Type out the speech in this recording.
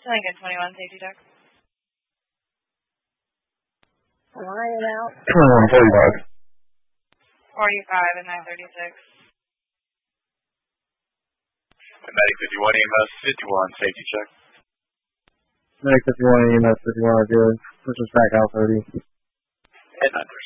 Lincoln 21, safety check. Ryan out. 21, 45 and 936. Medic 51, EMS 51, safety check. Medic 51, EMS 51 are good. Push us back out 30. And 936.